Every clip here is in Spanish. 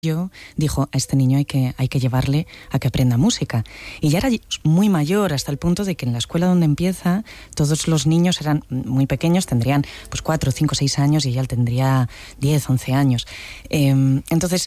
dijo, a este niño hay que llevarle a que aprenda música. Y ya era muy mayor, hasta el punto de que en la escuela donde empieza, todos los niños eran muy pequeños, tendrían pues 4, 5, 6 años y ella tendría 10, 11 años. Entonces,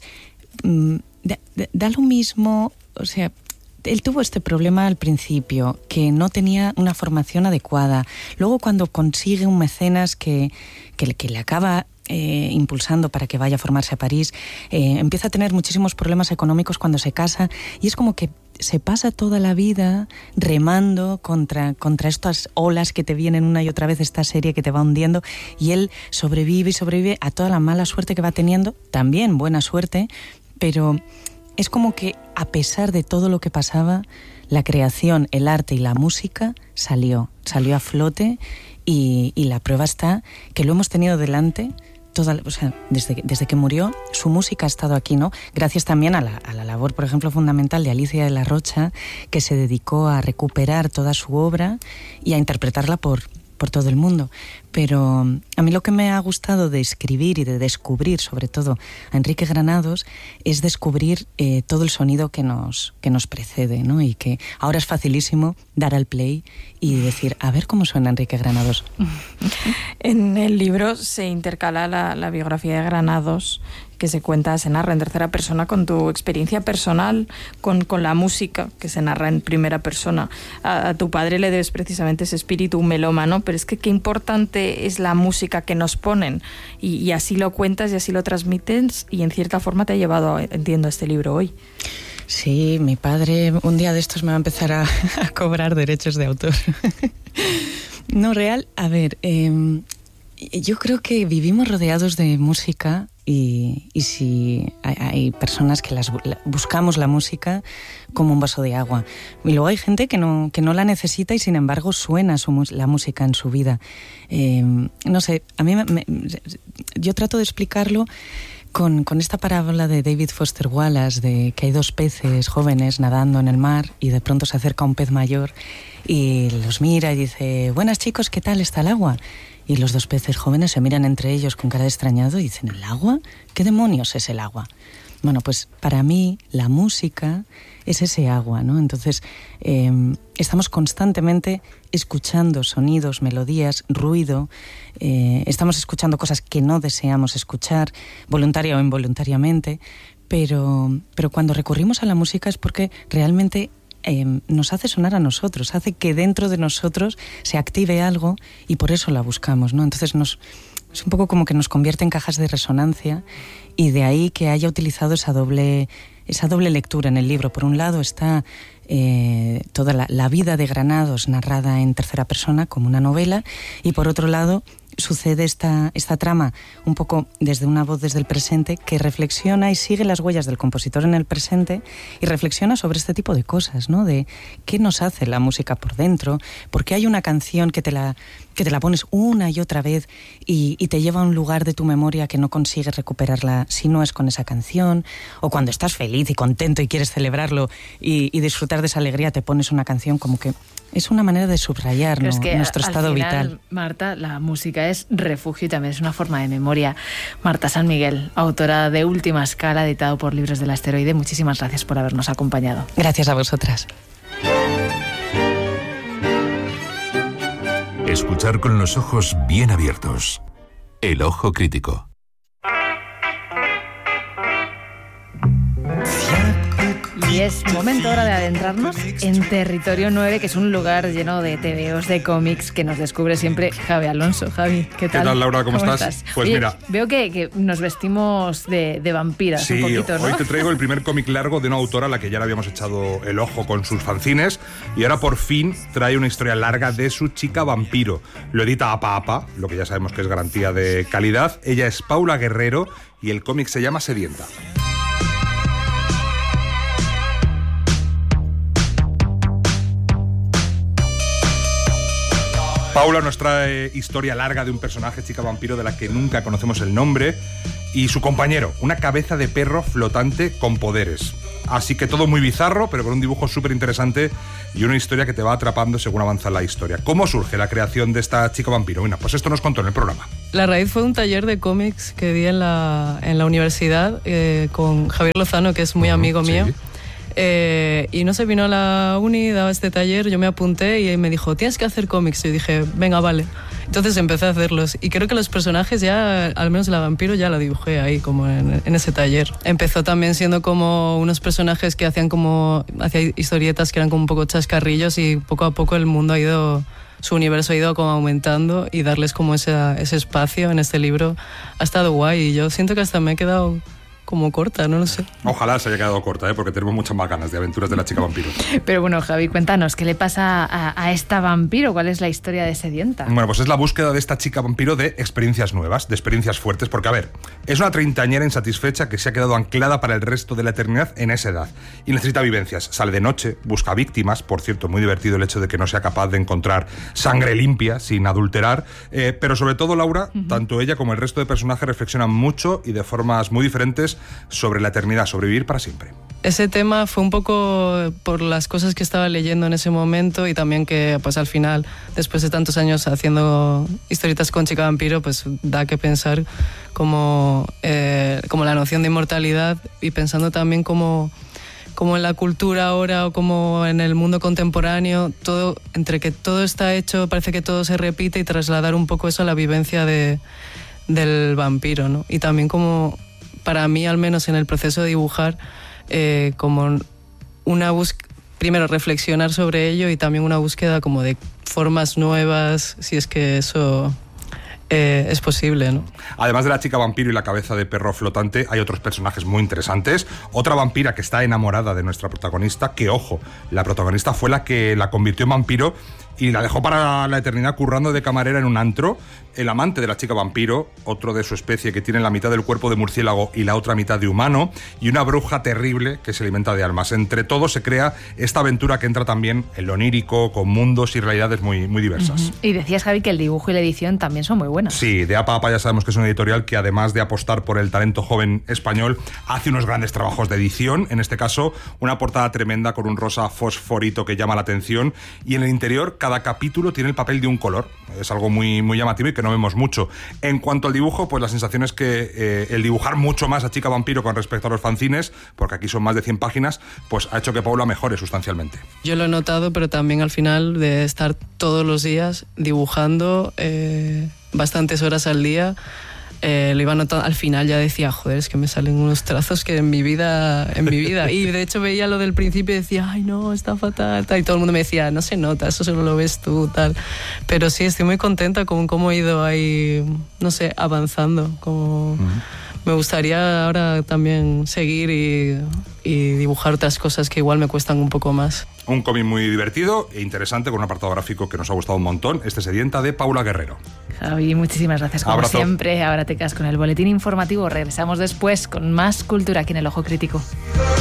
da lo mismo, o sea, él tuvo este problema al principio, que no tenía una formación adecuada. Luego, cuando consigue un mecenas que le acaba impulsando para que vaya a formarse a París, empieza a tener muchísimos problemas económicos cuando se casa, y es como que se pasa toda la vida remando contra estas olas que te vienen una y otra vez, esta serie que te va hundiendo, y él sobrevive y sobrevive a toda la mala suerte que va teniendo, también buena suerte, pero es como que a pesar de todo lo que pasaba, la creación, el arte y la música salió a flote, y la prueba está que lo hemos tenido delante desde que murió. Su música ha estado aquí, ¿no? Gracias también a la labor, por ejemplo, fundamental de Alicia de la Rocha, que se dedicó a recuperar toda su obra y a interpretarla por todo el mundo. Pero a mí lo que me ha gustado de escribir y de descubrir, sobre todo, a Enrique Granados, es descubrir todo el sonido que nos precede, ¿no? Y que ahora es facilísimo dar al play y decir, a ver cómo suena Enrique Granados. En el libro se intercala la biografía de Granados, que se narra en tercera persona, con tu experiencia personal, con la música, que se narra en primera persona. A tu padre le debes precisamente ese espíritu melómano, pero es que qué importante es la música que nos ponen, y así lo cuentas y así lo transmites, y en cierta forma te ha llevado, entiendo, este libro hoy. Sí, mi padre un día de estos me va a empezar a cobrar derechos de autor. No, real, a ver, yo creo que vivimos rodeados de música, y si hay personas que buscamos la música como un vaso de agua, y luego hay gente que no la necesita y sin embargo suena la música en su vida. No sé, a mí yo trato de explicarlo con esta parábola de David Foster Wallace, de que hay dos peces jóvenes nadando en el mar y de pronto se acerca un pez mayor y los mira y dice, buenas chicos, ¿qué tal está el agua? Y los dos peces jóvenes se miran entre ellos con cara de extrañado y dicen, ¿el agua? ¿Qué demonios es el agua? Bueno, pues para mí la música es ese agua, ¿no? Entonces estamos constantemente escuchando sonidos, melodías, ruido, estamos escuchando cosas que no deseamos escuchar, voluntaria o involuntariamente, pero cuando recurrimos a la música es porque realmente nos hace sonar a nosotros, hace que dentro de nosotros se active algo, y por eso la buscamos, ¿no? Entonces es un poco como que nos convierte en cajas de resonancia, y de ahí que haya utilizado esa doble lectura en el libro. Por un lado está toda la vida de Granados narrada en tercera persona como una novela, y por otro lado sucede esta trama un poco desde una voz desde el presente, que reflexiona y sigue las huellas del compositor en el presente y reflexiona sobre este tipo de cosas, ¿no? De qué nos hace la música por dentro, porque hay una canción que te la pones una y otra vez y te lleva a un lugar de tu memoria que no consigues recuperarla si no es con esa canción, o cuando estás feliz y contento y quieres celebrarlo y disfrutar de esa alegría, te pones una canción. como que es una manera de subrayar, ¿no?, nuestro estado vital. Marta, la música es refugio y también es una forma de memoria. Marta San Miguel, autora de Última Escala, editado por Libros del Asteroide, muchísimas gracias por habernos acompañado. Gracias a vosotras. Escuchar con los ojos bien abiertos. El ojo crítico. Y es momento ahora de adentrarnos en Territorio 9, que es un lugar lleno de tebeos, de cómics, que nos descubre siempre Javi Alonso. Javi, ¿qué tal? ¿Qué tal, Laura? ¿Cómo estás? Pues oye, mira, veo que nos vestimos de vampiras, sí, un poquito, ¿no? Hoy te traigo el primer cómic largo de una autora a la que ya le habíamos echado el ojo con sus fanzines, y ahora por fin trae una historia larga de su chica vampiro. Lo edita Apa Apa, lo que ya sabemos que es garantía de calidad. Ella es Paula Guerrero y el cómic se llama Sedienta. Paula nos trae historia larga de un personaje, chica vampiro, de la que nunca conocemos el nombre, y su compañero, una cabeza de perro flotante con poderes. Así que todo muy bizarro, pero con un dibujo súper interesante y una historia que te va atrapando según avanza la historia. ¿Cómo surge la creación de esta chica vampiro? Bueno, pues esto nos contó en el programa. La raíz fue un taller de cómics que di en la universidad con Javier Lozano, que es muy amigo mío. Y no se vino a la uni, daba este taller, yo me apunté y me dijo, tienes que hacer cómics. Y yo dije, venga, vale. Entonces empecé a hacerlos y creo que los personajes ya, al menos la vampiro, ya la dibujé ahí como en ese taller. Empezó también siendo como unos personajes que hacía historietas que eran como un poco chascarrillos y poco a poco el mundo su universo ha ido como aumentando y darles como ese espacio en este libro ha estado guay y yo siento que hasta me he quedado como corta, no lo sé. Ojalá se haya quedado corta, porque tenemos muchas más ganas de aventuras de la chica vampiro. Pero bueno, Javi, cuéntanos, ¿qué le pasa a esta vampiro? ¿Cuál es la historia de Sedienta? Bueno, pues es la búsqueda de esta chica vampiro de experiencias nuevas, de experiencias fuertes, porque a ver, es una treintañera insatisfecha que se ha quedado anclada para el resto de la eternidad en esa edad y necesita vivencias. Sale de noche, busca víctimas, por cierto, muy divertido el hecho de que no sea capaz de encontrar sangre limpia, sin adulterar, pero sobre todo, Laura, tanto ella como el resto de personajes reflexionan mucho y de formas muy diferentes sobre la eternidad, sobrevivir para siempre. Ese tema fue un poco por las cosas que estaba leyendo en ese momento y también que pues al final, después de tantos años haciendo historietas con chica vampiro, pues da que pensar como la noción de inmortalidad y pensando también como en la cultura ahora o como en el mundo contemporáneo, todo, entre que todo está hecho, parece que todo se repite y trasladar un poco eso a la vivencia del vampiro, ¿no? Y también como para mí, al menos en el proceso de dibujar, como una búsqueda, primero reflexionar sobre ello y también una búsqueda como de formas nuevas, si es que eso es posible, ¿no? Además de la chica vampiro y la cabeza de perro flotante, hay otros personajes muy interesantes. Otra vampira que está enamorada de nuestra protagonista, que ojo, la protagonista fue la que la convirtió en vampiro y la dejó para la eternidad currando de camarera en un antro. El amante de la chica vampiro, otro de su especie que tiene la mitad del cuerpo de murciélago y la otra mitad de humano, y una bruja terrible que se alimenta de almas. Entre todos se crea esta aventura que entra también en lo onírico, con mundos y realidades muy, muy diversas. Y decías, Javi, que el dibujo y la edición también son muy buenos. Sí, de APA ya sabemos que es una editorial que además de apostar por el talento joven español, hace unos grandes trabajos de edición. En este caso, una portada tremenda con un rosa fosforito que llama la atención, y en el interior cada capítulo tiene el papel de un color. Es algo muy, muy llamativo y que no vemos mucho. En cuanto al dibujo, pues la sensación es que el dibujar mucho más a chica vampiro con respecto a los fanzines, porque aquí son más de 100 páginas, pues ha hecho que Paula mejore sustancialmente. Yo lo he notado, pero también al final de estar todos los días dibujando bastantes horas al día, lo iba notando. Al final ya decía, joder, es que me salen unos trazos que en mi vida. Y de hecho veía lo del principio y decía, ay no, está fatal, tal. Y todo el mundo me decía, no se nota, eso solo lo ves tú, tal. Pero sí, estoy muy contenta con cómo he ido ahí, no sé, avanzando. Como me gustaría ahora también seguir y dibujar otras cosas que igual me cuestan un poco más. Un cómic muy divertido e interesante con un apartado gráfico que nos ha gustado un montón. Sedienta, de Paula Guerrero. Javi, muchísimas gracias como Abrazo. siempre. Ahora te quedas con el boletín informativo. Regresamos después con más cultura aquí en El Ojo Crítico.